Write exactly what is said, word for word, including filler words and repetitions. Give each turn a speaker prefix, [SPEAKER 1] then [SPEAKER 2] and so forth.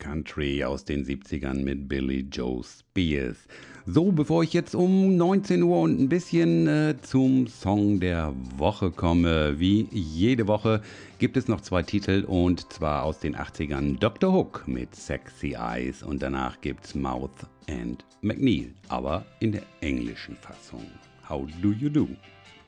[SPEAKER 1] Country aus den siebzigern mit Billy Joe Spears. So, bevor ich jetzt um neunzehn Uhr und ein bisschen äh, zum Song der Woche komme, wie jede Woche gibt es noch zwei Titel und zwar aus den achtzigern Doktor Hook mit Sexy Eyes und danach gibt's Mouth and McNeil, aber in der englischen Fassung. How do you do?